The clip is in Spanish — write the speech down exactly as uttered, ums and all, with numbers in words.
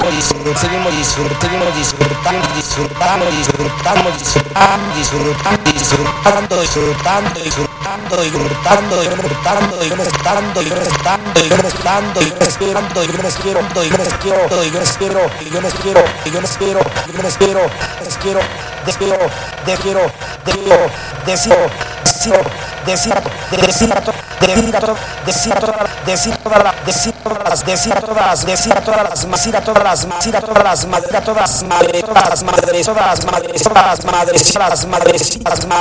seguimos disfrutando, disfrutando, disfrutando, disfrutando, disfrutando, disfrutando, disfrutando, disfrutando, disfrutando, disfrutando, disfrutando, disfrutando, disfrutando, disfrutando, respirando, yo respiro, yo respiro, yo respiro, yo respiro, yo respiro, yo respiro, respiro, respiro, respiro, respiro, deseo, deseo, deseo, deseo, deseo, deseo decir todas las, decir todas las, decir todas, decir todas las, masir a todas las, masir a todas las, madre a todas las, madre, todas las madres, todas las madres, todas las madres, todas las madres, todas las